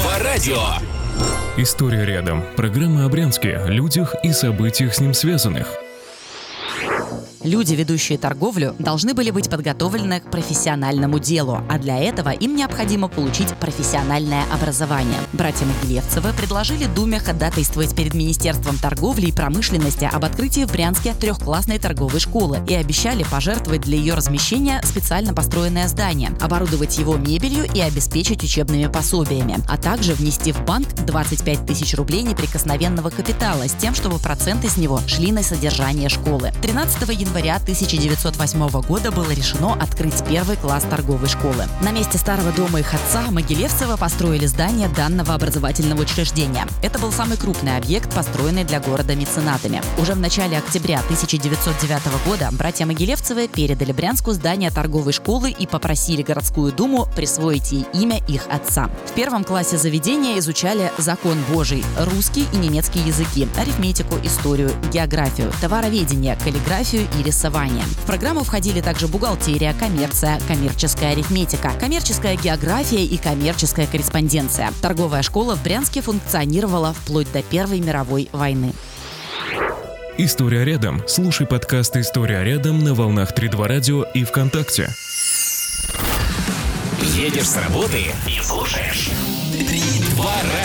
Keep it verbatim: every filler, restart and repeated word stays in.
два радио. История рядом. Программа о Брянске, людях и событиях с ним связанных. Люди, ведущие торговлю, должны были быть подготовлены к профессиональному делу, а для этого им необходимо получить профессиональное образование. Братья Могилевцевы предложили Думе ходатайствовать перед Министерством торговли и промышленности об открытии в Брянске трехклассной торговой школы и обещали пожертвовать для ее размещения специально построенное здание, оборудовать его мебелью и обеспечить учебными пособиями, а также внести в банк двадцать пять тысяч рублей неприкосновенного капитала с тем, чтобы проценты с него шли на содержание школы. тринадцатого января тысяча девятьсот восьмого года было решено открыть первый класс торговой школы. На месте старого дома их отца Могилевцевы построили здание данного образовательного учреждения. Это был самый крупный объект, построенный для города меценатами. Уже в начале октября тысяча девятьсот девятого года братья Могилевцевы передали Брянску здание торговой школы и попросили городскую думу присвоить ей имя их отца. В первом классе заведения изучали закон Божий, русский и немецкий языки, арифметику, историю, географию, товароведение, каллиграфию и рисование. В программу входили также бухгалтерия, коммерция, коммерческая арифметика, коммерческая география и коммерческая корреспонденция. Торговая школа в Брянске функционировала вплоть до Первой мировой войны. История рядом. Слушай подкаст «История рядом» на волнах три два радио и ВКонтакте. Едешь с работы и слушаешь три два радио.